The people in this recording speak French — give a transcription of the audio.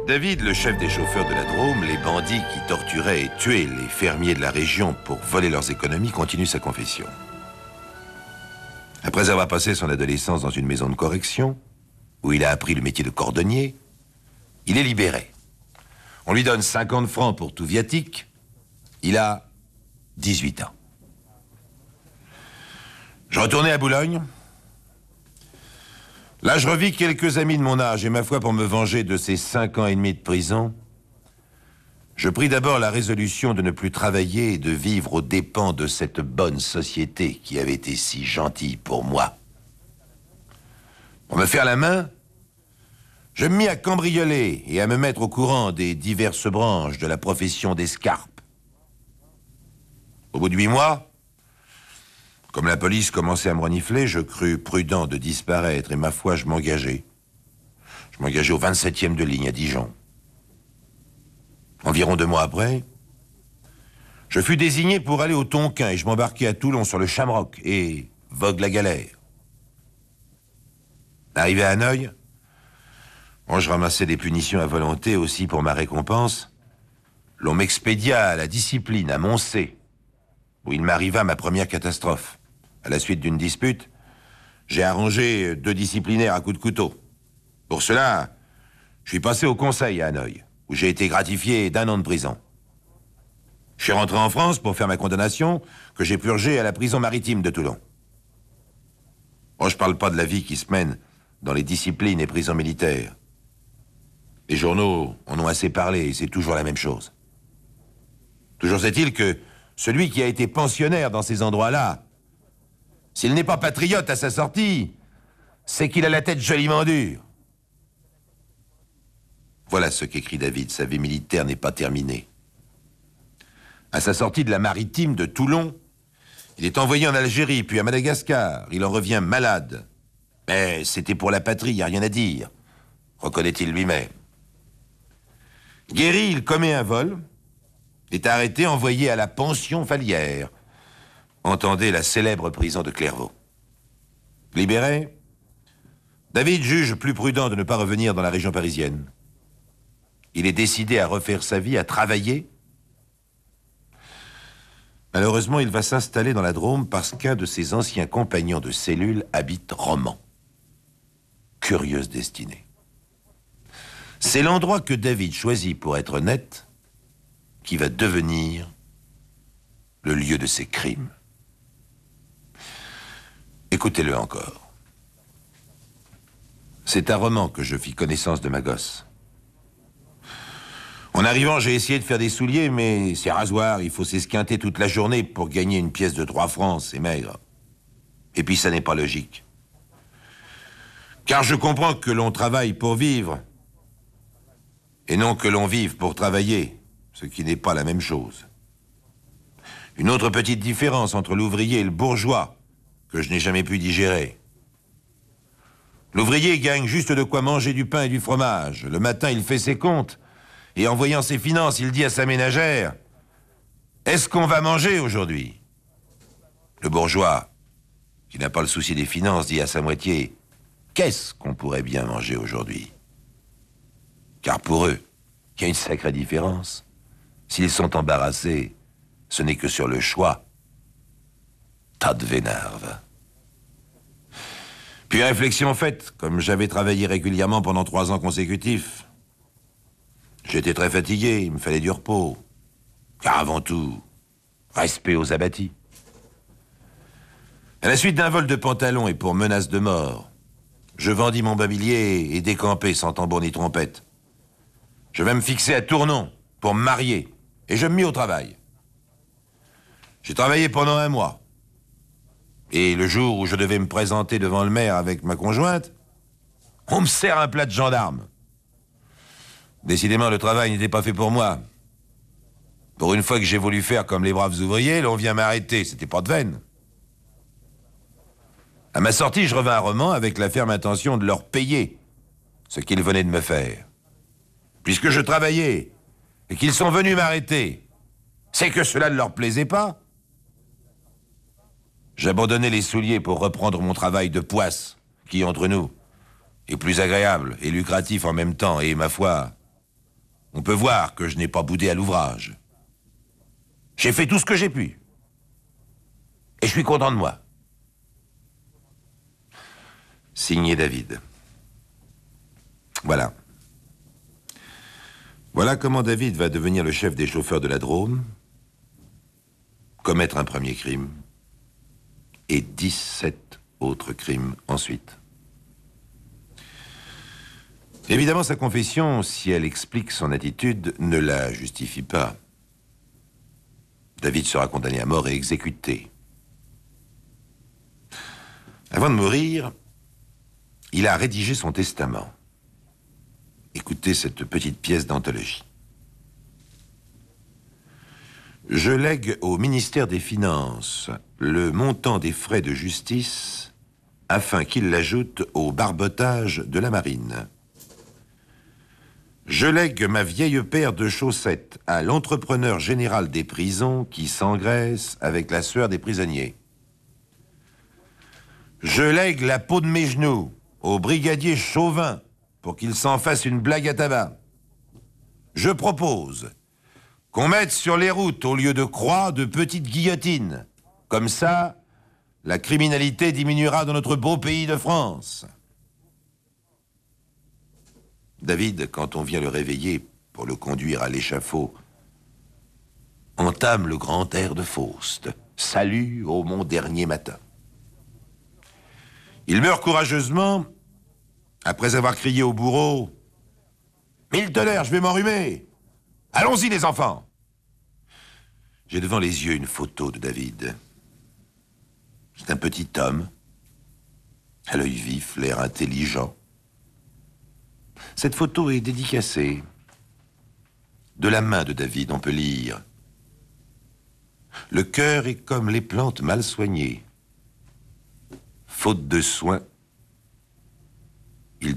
David, le chef des chauffeurs de la Drôme, les bandits qui torturaient et tuaient les fermiers de la région pour voler leurs économies, continue sa confession. Après avoir passé son adolescence dans une maison de correction, où il a appris le métier de cordonnier, il est libéré. On lui donne 50 francs pour tout viatique. Il a 18 ans. Je retournais à Boulogne. Là, je revis quelques amis de mon âge, et ma foi, pour me venger de ces 5 ans et demi de prison, je pris d'abord la résolution de ne plus travailler et de vivre aux dépens de cette bonne société qui avait été si gentille pour moi. Pour me faire la main, je me mis à cambrioler et à me mettre au courant des diverses branches de la profession d'escarpe. Au bout de 8 mois, comme la police commençait à me renifler, je crus prudent de disparaître et ma foi, je m'engageai. Je m'engageai au 27e de ligne à Dijon. Environ 2 mois après, je fus désigné pour aller au Tonkin et je m'embarquai à Toulon sur le Shamrock et vogue la galère. Arrivé à Hanoï, je ramassais des punitions à volonté aussi pour ma récompense. L'on m'expédia à la discipline à Moncey, où il m'arriva ma première catastrophe. À la suite d'une dispute, j'ai arrangé 2 disciplinaires à coups de couteau. Pour cela, je suis passé au Conseil à Hanoï, où j'ai été gratifié d'1 an de prison. Je suis rentré en France pour faire ma condamnation, que j'ai purgée à la prison maritime de Toulon. Je parle pas de la vie qui se mène dans les disciplines et prisons militaires. Les journaux en ont assez parlé et c'est toujours la même chose. Toujours est-il que celui qui a été pensionnaire dans ces endroits-là, s'il n'est pas patriote à sa sortie, c'est qu'il a la tête joliment dure. Voilà ce qu'écrit David, sa vie militaire n'est pas terminée. À sa sortie de la maritime de Toulon, il est envoyé en Algérie, puis à Madagascar. Il en revient malade. Mais c'était pour la patrie, il n'y a rien à dire, reconnaît-il lui-même. Guéri, il commet un vol, est arrêté, envoyé à la pension Vallière. Entendez la célèbre prison de Clairvaux. Libéré, David juge plus prudent de ne pas revenir dans la région parisienne. Il est décidé à refaire sa vie, à travailler. Malheureusement, il va s'installer dans la Drôme parce qu'un de ses anciens compagnons de cellule habite Romans. Curieuse destinée. C'est l'endroit que David choisit pour être net, qui va devenir le lieu de ses crimes. Écoutez-le encore. C'est à Romans que je fis connaissance de ma gosse. En arrivant, j'ai essayé de faire des souliers, mais c'est rasoir, il faut s'esquinter toute la journée pour gagner une pièce de 3 francs, c'est maigre. Et puis ça n'est pas logique. Car je comprends que l'on travaille pour vivre, et non que l'on vive pour travailler, ce qui n'est pas la même chose. Une autre petite différence entre l'ouvrier et le bourgeois, que je n'ai jamais pu digérer. L'ouvrier gagne juste de quoi manger du pain et du fromage. Le matin, il fait ses comptes, et en voyant ses finances, il dit à sa ménagère, « Est-ce qu'on va manger aujourd'hui ?» Le bourgeois, qui n'a pas le souci des finances, dit à sa moitié, « Qu'est-ce qu'on pourrait bien manger aujourd'hui ?» Car pour eux, il y a une sacrée différence. S'ils sont embarrassés, ce n'est que sur le choix. Tas de vénarves. Puis réflexion faite, comme j'avais travaillé régulièrement pendant 3 ans consécutifs. J'étais très fatigué, il me fallait du repos. Car avant tout, respect aux abattis. À la suite d'un vol de pantalon et pour menace de mort, je vendis mon mobilier et décampai sans tambour ni trompette. Je vais me fixer à Tournon pour me marier et je me mis au travail. J'ai travaillé pendant 1 mois. Et le jour où je devais me présenter devant le maire avec ma conjointe, on me sert un plat de gendarme. Décidément, le travail n'était pas fait pour moi. Pour une fois que j'ai voulu faire comme les braves ouvriers, l'on vient m'arrêter, c'était pas de veine. À ma sortie, je revins à Romans avec la ferme intention de leur payer ce qu'ils venaient de me faire. Puisque je travaillais et qu'ils sont venus m'arrêter, c'est que cela ne leur plaisait pas. J'abandonnais les souliers pour reprendre mon travail de poisse, qui, entre nous, est plus agréable et lucratif en même temps, et, ma foi, On peut voir que je n'ai pas boudé à l'ouvrage. J'ai fait tout ce que j'ai pu. Et je suis content de moi. Signé David. Voilà. Voilà comment David va devenir le chef des chauffeurs de la Drôme, commettre un premier crime, et 17 autres crimes ensuite. Évidemment, sa confession, si elle explique son attitude, ne la justifie pas. David sera condamné à mort et exécuté. Avant de mourir, il a rédigé son testament. Écoutez cette petite pièce d'anthologie. Je lègue au ministère des Finances le montant des frais de justice afin qu'il l'ajoute au barbotage de la marine. Je lègue ma vieille paire de chaussettes à l'entrepreneur général des prisons qui s'engraisse avec la sueur des prisonniers. Je lègue la peau de mes genoux au brigadier Chauvin pour qu'il s'en fasse une blague à tabac. Je propose qu'on mette sur les routes, au lieu de croix, de petites guillotines. Comme ça, la criminalité diminuera dans notre beau pays de France. David, quand on vient le réveiller pour le conduire à l'échafaud, entame le grand air de Faust. Salut ô mon dernier matin. Il meurt courageusement après avoir crié au bourreau « Mille tonnerres, je vais m'enrhumer ! Allons-y les enfants !» J'ai devant les yeux une photo de David. C'est un petit homme, à l'œil vif, l'air intelligent. Cette photo est dédicacée. De la main de David, on peut lire « Le cœur est comme les plantes mal soignées. Faute de soins, il devient sec. »